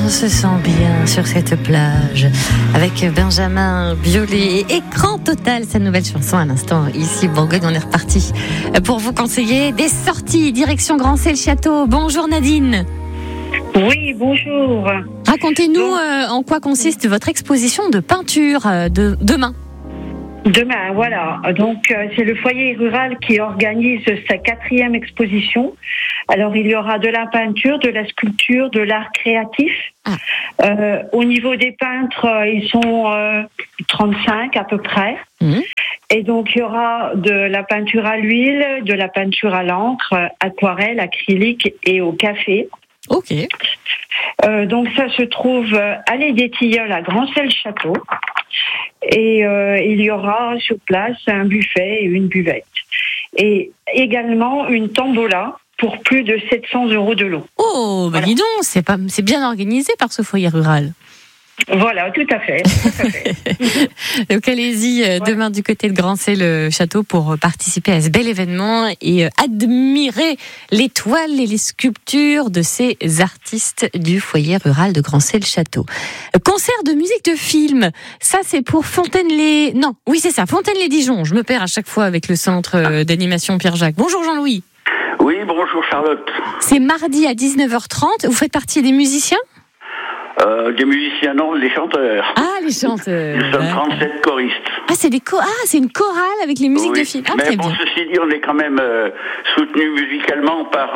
se sent bien sur cette plage avec Benjamin Biolay et Écran Total, sa nouvelle chanson à l'instant. Ici, Bourgogne, on est reparti pour vous conseiller des sorties direction Grancey-le-Château. Bonjour Nadine. Oui, bonjour. Racontez-nous en quoi consiste votre exposition de peinture de demain. Demain, voilà. Donc, c'est le foyer rural qui organise sa 4e exposition. Alors, il y aura de la peinture, de la sculpture, de l'art créatif. Au niveau des peintres, ils sont 35 à peu près. Et donc, il y aura de la peinture à l'huile, de la peinture à l'encre, aquarelle, acrylique et au café. Ok. Donc, ça se trouve à l'Allée des Tilleuls à Grancey-le-Château. Et il y aura sur place un buffet et une buvette. Et également une tombola pour plus de 700 € de lot. Oh, bah voilà. Dis donc, c'est bien organisé par ce foyer rural. Voilà, tout à fait. Donc allez-y demain du côté de Grancey-le-Château pour participer à ce bel événement et admirer les toiles et les sculptures de ces artistes du foyer rural de Grancey-le-Château. Concert de musique de film, ça c'est pour Fontaine-les... Non, oui c'est ça, Fontaine-les-Dijon. Je me perds à chaque fois avec le centre d'animation Pierre-Jacques. Bonjour Jean-Louis. Oui, bonjour Charlotte. C'est mardi à 19h30, vous faites partie des musiciens ? Des musiciens, non, des chanteurs. Ah, les chanteurs. Nous sommes 37 choristes. Ah, c'est une chorale avec les musiques de films. Ah, mais bon, ceci dit, on est quand même soutenu musicalement par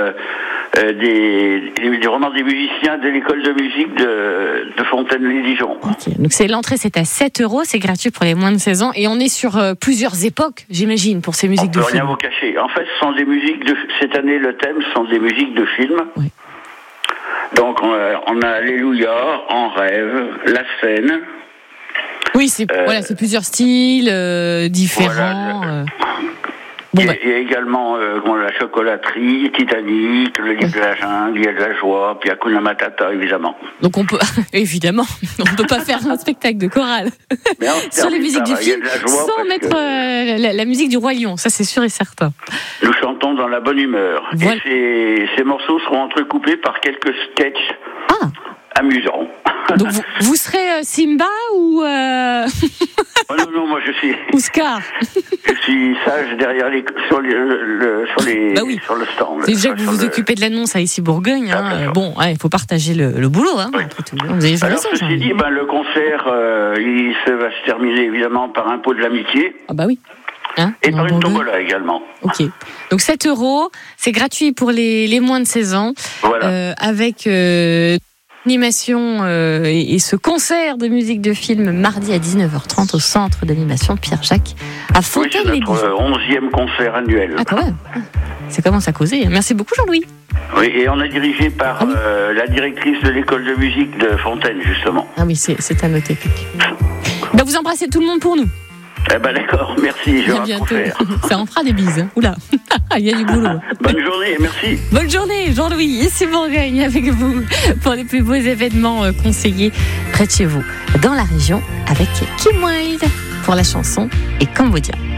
des musiciens de l'école de musique de Fontaine-les-Dijon. Okay. Donc l'entrée, c'est à 7 €, c'est gratuit pour les moins de 16 ans, et on est sur plusieurs époques, j'imagine, pour ces musiques de films. On peut rien vous cacher. En fait, ce sont des musiques cette année, le thème, ce sont des musiques de films. Oui. Donc on a Alléluia, En rêve, La Scène. Oui, c'est plusieurs styles différents. Voilà, il y a également la chocolaterie, Titanic, le livre de la jungle, il y a de la joie, puis Hakuna Matata, évidemment. Donc on peut pas faire un spectacle de chorale sur les musiques du film sans mettre la musique du Roi Lion, ça c'est sûr et certain. Nous chantons dans la bonne humeur. Voilà. Et ces morceaux seront entrecoupés par quelques sketchs amusants. Donc vous serez Simba ou Oh non, moi je suis. Ou Scar. Je suis sage derrière sur le stand. C'est déjà que vous vous occupez de l'annonce à ici Bourgogne. Bon, il faut partager le boulot. Oui. Vous avez Alors ceci dit, le concert, va se terminer évidemment par un pot de l'amitié. Ah bah oui. Et par une tombola également. Ok. Donc 7 €, c'est gratuit pour les moins de 16 ans. Voilà. Avec animation et ce concert de musique de film mardi à 19h30 au centre d'animation Pierre-Jacques à Fontaine-les-Dijon. Oui, c'est notre 11e concert annuel. Ah quand même. Ça commence à causer. Merci beaucoup Jean-Louis. Oui, et on est dirigé par la directrice de l'école de musique de Fontaine justement. Ah oui, c'est à noter. Vous embrassez tout le monde pour nous. Eh ben d'accord, merci, je vais bientôt. Ça en fera des bises. Oula, il y a du boulot. Bonne journée, merci. Bonne journée, Jean-Louis. Ici Bourgogne avec vous pour les plus beaux événements conseillés près de chez vous, dans la région, avec Kim Wilde pour la chanson et Cambodia.